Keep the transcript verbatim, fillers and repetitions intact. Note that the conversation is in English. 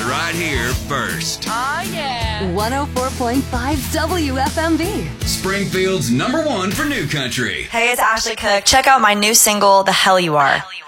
right here first. Oh, yeah. one oh four point five W F M V. Springfield's number one for new country. Hey, it's Ashley Cook. Check out my new single, The Hell You Are.